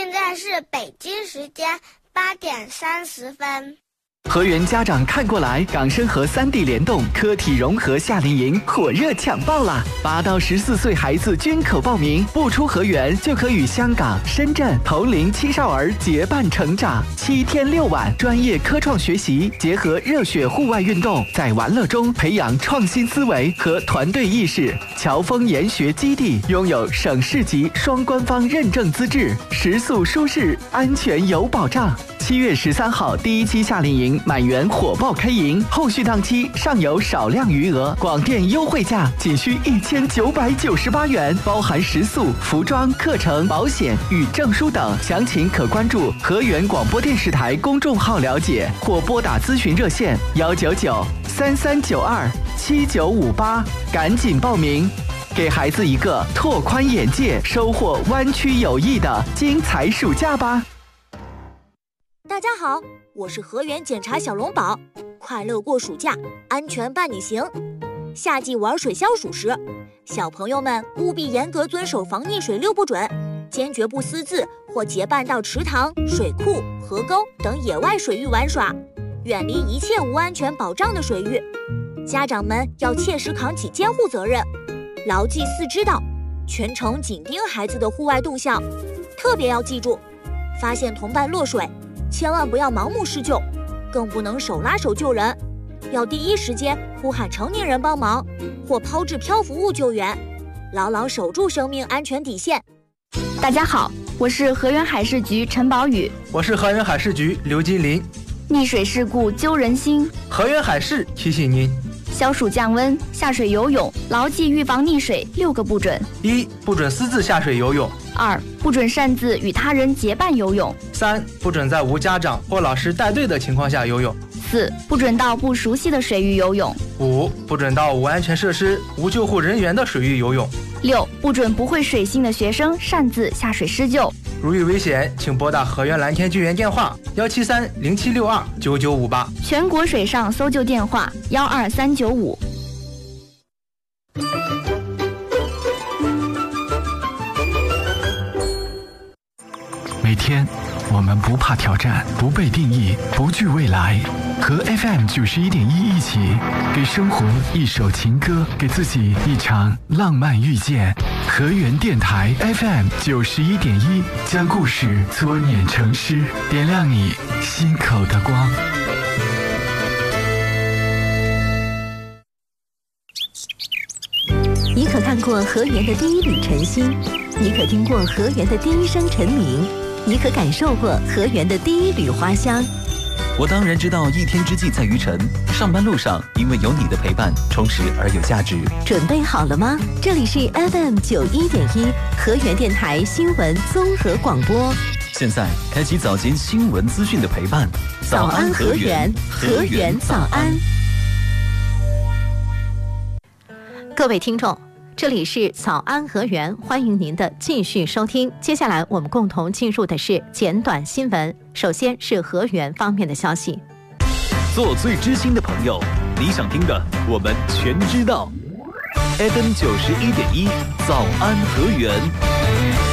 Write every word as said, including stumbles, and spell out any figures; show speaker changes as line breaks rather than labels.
现在是北京时间八点三十分。
河源家长看过来，港深河三地联动科体融合夏令营火热抢报啦！八到十四岁孩子均可报名，不出河源就可与香港、深圳同龄青少儿结伴成长，七天六晚，专业科创学习，结合热血户外运动，在玩乐中培养创新思维和团队意识。侨丰研学基地拥有省市级双官方认证资质，食宿舒适，安全有保障。七月十三号第一期夏令营满员火爆开营，后续档期尚有少量余额，广电优惠价仅需一千九百九十八元，包含食宿、服装、课程、保险与证书等。详情可关注河源广播电视台公众号了解，或拨打咨询热线幺九九三三九二七九五八，赶紧报名，给孩子一个拓宽眼界、收获湾区友谊的精彩暑假吧。
大家好，我是河源检查小龙宝，快乐过暑假，安全伴你行。夏季玩水消暑时，小朋友们务必严格遵守防溺水六不准，坚决不私自或结伴到池塘、水库、河沟等野外水域玩耍，远离一切无安全保障的水域。家长们要切实扛起监护责任，牢记四知道，全程紧盯孩子的户外动向，特别要记住，发现同伴落水，千万不要盲目施救，更不能手拉手救人，要第一时间呼喊成年人帮忙，或抛掷漂浮物救援，牢牢守住生命安全底线。
大家好，我是河源海事局陈宝宇。
我是河源海事局刘金林。
溺水事故揪人心，
河源海事提醒您：
消暑降温，下水游泳，牢记预防溺水六个不准：
一、不准私自下水游泳；
二、不准擅自与他人结伴游泳；
三、不准在无家长或老师带队的情况下游泳；
四、不准到不熟悉的水域游泳；
五、不准到无安全设施、无救护人员的水域游泳；
六、不准不会水性的学生擅自下水施救。
如遇危险，请拨打河源蓝天救援电话幺七三零七六二九九五八，
全国水上搜救电话幺二三九五。
每天我们不怕挑战，不被定义，不惧未来，和 F M 九十一点一一起，给生活一首情歌，给自己一场浪漫遇见。河源电台 F M 九十一点一，将故事搓捻成诗，点亮你心口的光。
你可看过河源的第一缕晨星，你可听过河源的第一声晨鸣，你可感受过河源的第一缕花香。
我当然知道一天之计在于晨，上班路上因为有你的陪伴，充实而有价值。
准备好了吗？这里是 F M 九一点一河源电台新闻综合广播。
现在开启早间新闻资讯的陪伴。
早安河源，河源早安。各位听众，这里是早安河源，欢迎您的继续收听。接下来我们共同进入的是简短新闻。首先是河源方面的消息。
做最知心的朋友，你想听的我们全知道。F M 九十一点一早安河源。